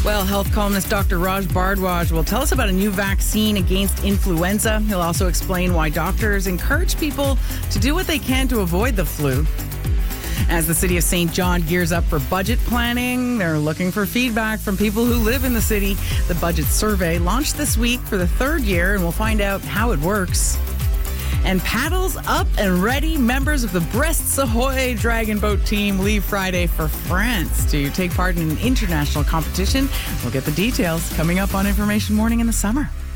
Well, health columnist Dr. Raj Bhardwaj will tell us about a new vaccine against influenza. He'll also explain why doctors encourage people to do what they can to avoid the flu. As the city of St. John gears up for budget planning, they're looking for feedback from people who live in the city. The budget survey launched this week for the third year, and we'll find out how it works. And paddles up and ready, members of the Brest Ahoy Dragon Boat team leave Friday for France to take part in an international competition. We'll get the details coming up on Information Morning in the Summer.